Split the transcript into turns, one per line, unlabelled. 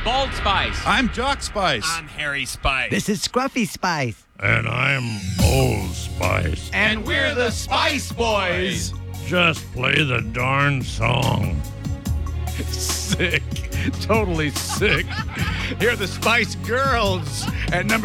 Bald Spice.
I'm Jock Spice.
I'm Harry Spice.
This is Scruffy Spice.
And I'm Old Spice.
And we're the Spice Boys.
Just play the darn song.
Sick. Totally sick. Here are the Spice Girls at number